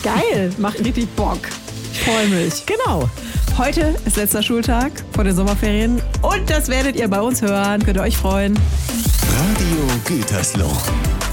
Geil, macht richtig Bock. Ich freue mich. Genau. Heute ist letzter Schultag vor den Sommerferien und das werdet ihr bei uns hören. Könnt ihr euch freuen. Radio Gütersloh.